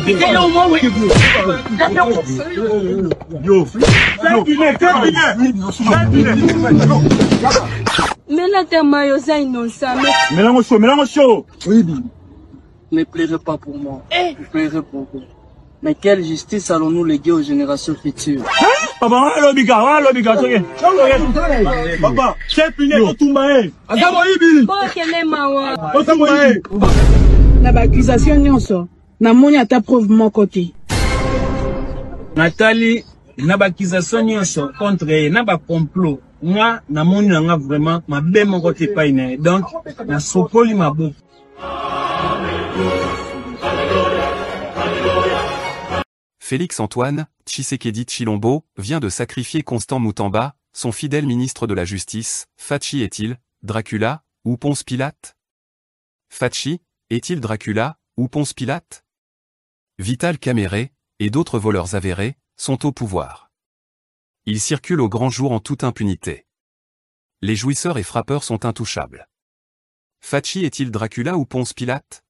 Mais là, t'es maillot, innocent. Mélange chaud. Oui. Ne pleurez pas pour moi. Ne pleurez pour vous. Mais quelle justice allons-nous léguer aux générations futures? Papa, c'est puni au Tumbae. Na ba accusation nyonso. Na moni ata preuve mon côté. Nathalie, na ba accusation nyonso contre elle, na ba complot. Moi, na moni nga vraiment ma be mon côté pas ine. Donc, na sopoli ma boue. Félix-Antoine Tshisekedi Tshilombo vient de sacrifier Constant Moutamba, son fidèle ministre de la Justice. Fachi est-il Dracula ou Ponce Pilate? Fachi est-il Dracula ou Ponce Pilate? Vital Kamerhe et d'autres voleurs avérés sont au pouvoir. Ils circulent au grand jour en toute impunité. Les jouisseurs et frappeurs sont intouchables. Fachi est-il Dracula ou Ponce Pilate?